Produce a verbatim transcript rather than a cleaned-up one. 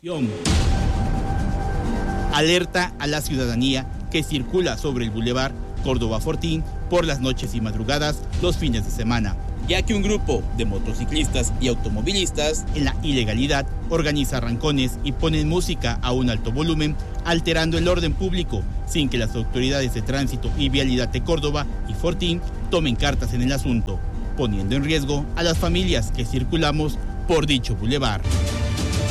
Alerta a la ciudadanía que circula sobre el Boulevard Córdoba Fortín por las noches y madrugadas los fines de semana, ya que un grupo de motociclistas y automovilistas en la ilegalidad organiza arrancones y ponen música a un alto volumen, alterando el orden público sin que las autoridades de tránsito y vialidad de Córdoba y Fortín tomen cartas en el asunto, poniendo en riesgo a las familias que circulamos por dicho bulevar.